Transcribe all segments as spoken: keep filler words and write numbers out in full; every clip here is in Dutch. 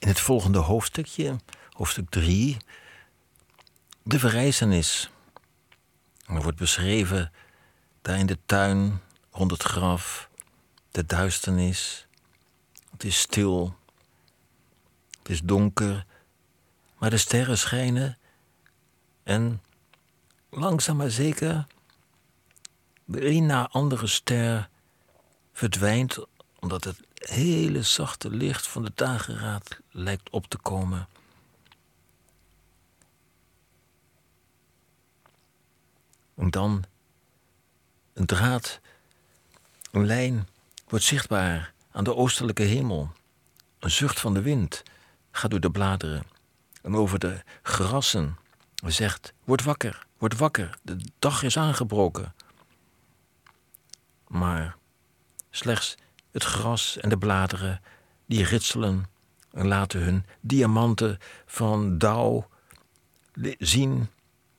het volgende hoofdstukje, hoofdstuk drie, de verrijzenis. Er wordt beschreven daar in de tuin, rond het graf, de duisternis. Het is stil, het is donker, maar de sterren schijnen en langzaam maar zeker de een na andere ster verdwijnt, omdat het hele zachte licht van de dageraad lijkt op te komen. En dan een draad, een lijn wordt zichtbaar aan de oostelijke hemel. Een zucht van de wind gaat door de bladeren en over de grassen zegt: word wakker, word wakker, de dag is aangebroken. Maar slechts het gras en de bladeren die ritselen en laten hun diamanten van dauw zien.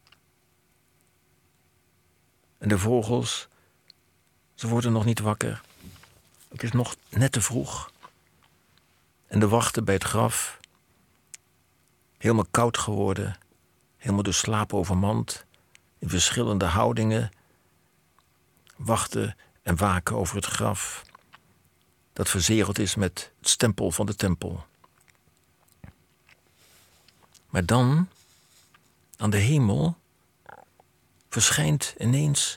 En de vogels, ze worden nog niet wakker. Het is nog net te vroeg. En de wachten bij het graf, helemaal koud geworden, helemaal door slaap overmand, in verschillende houdingen, wachten en waken over het graf, dat verzegeld is met het stempel van de tempel. Maar dan, aan de hemel, verschijnt ineens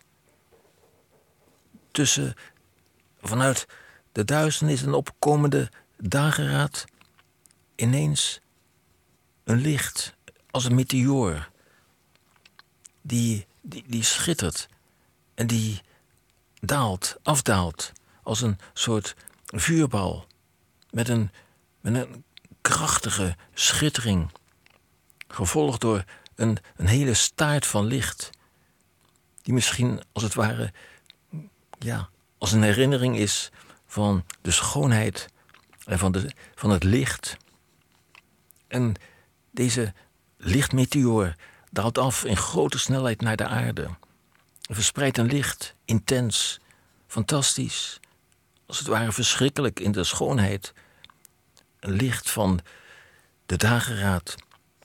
tussen, vanuit de duisternis en opkomende dageraad, ineens een licht als een meteoor, die, die, die schittert en die daalt, afdaalt als een soort vuurbal met een, met een krachtige schittering, gevolgd door een, een hele staart van licht, die misschien als het ware, ja, als een herinnering is van de schoonheid en van, de, van het licht. En deze lichtmeteoor daalt af in grote snelheid naar de aarde en verspreidt een licht, intens, fantastisch, als het ware verschrikkelijk in de schoonheid. Een licht van de dageraad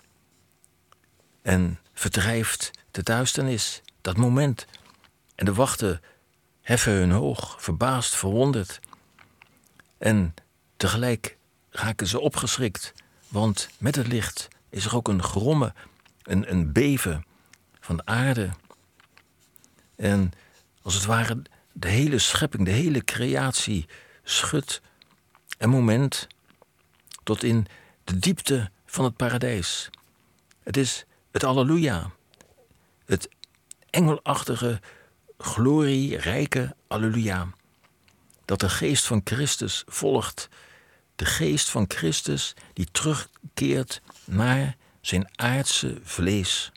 en verdrijft de duisternis, dat moment. En de wachten heffen hun hoog, verbaasd, verwonderd. En tegelijk raken ze opgeschrikt, want met het licht is er ook een grommen, een, een beven van de aarde. En als het ware de hele schepping, de hele creatie schudt een moment tot in de diepte van het paradijs. Het is het Alleluia, het engelachtige, glorierijke Alleluia, dat de geest van Christus volgt. De geest van Christus die terugkeert naar zijn aardse vlees.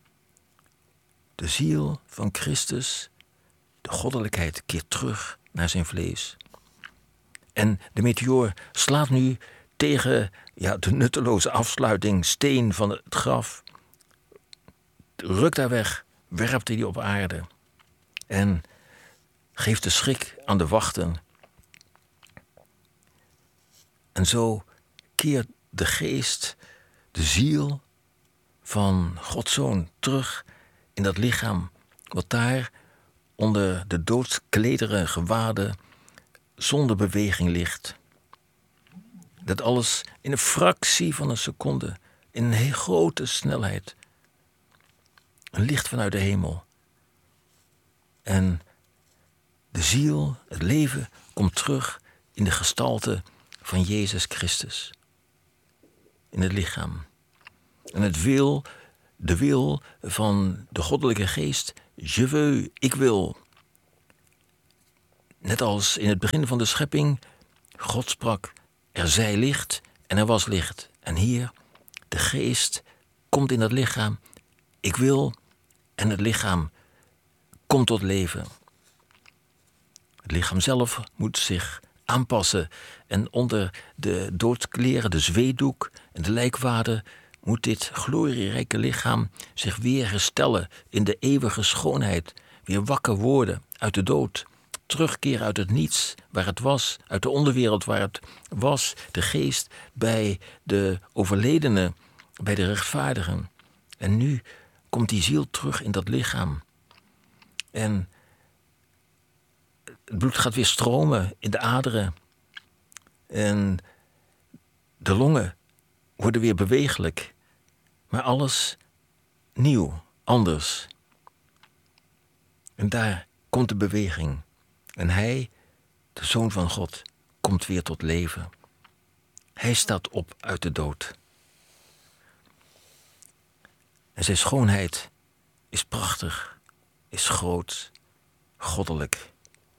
De ziel van Christus, de goddelijkheid, keert terug naar zijn vlees. En de meteoor slaat nu tegen ja, de nutteloze afsluiting, steen van het graf. Rukt daar weg, werpt hij die op aarde. En geeft de schrik aan de wachten. En zo keert de geest, de ziel van Gods Zoon terug in dat lichaam, wat daar onder de doodsklederen gewaden zonder beweging ligt. Dat alles in een fractie van een seconde, in een heel grote snelheid. Een licht vanuit de hemel. En de ziel, het leven, komt terug in de gestalte van Jezus Christus. In het lichaam. En het wil, de wil van de goddelijke geest, je veux, ik wil. Net als in het begin van de schepping, God sprak, er zij licht en er was licht. En hier, de geest komt in het lichaam, ik wil, en het lichaam komt tot leven. Het lichaam zelf moet zich aanpassen en onder de doodkleren, de zweetdoek en de lijkwade moet dit glorierijke lichaam zich weer herstellen in de eeuwige schoonheid, weer wakker worden uit de dood terugkeren uit het niets, waar het was, uit de onderwereld waar het was, de geest bij de overledene, bij de rechtvaardigen. En nu komt die ziel terug in dat lichaam. En het bloed gaat weer stromen in de aderen. En de longen worden weer bewegelijk. Maar alles nieuw, anders. En daar komt de beweging. En hij, de Zoon van God, komt weer tot leven. Hij staat op uit de dood. En zijn schoonheid is prachtig, is groot, goddelijk.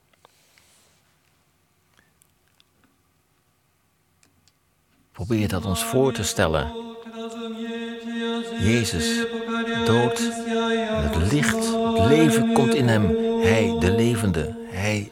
Probeer dat ons voor te stellen. Jezus, dood, en het licht, het leven komt in hem. Hij, de levende, hij